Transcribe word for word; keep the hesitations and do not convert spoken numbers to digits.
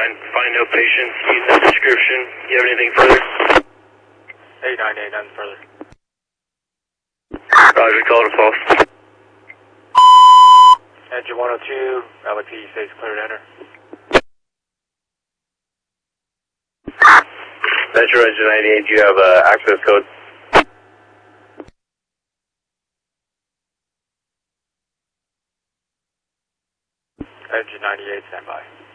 Fine, fine, no patients. Need the description. You have anything further? eight nine eight, nothing further. Roger, call to false. Engine one oh two, L A P says clear to enter. Metro Engine ninety-eight, do you have uh, access code? Engine ninety-eight, stand by.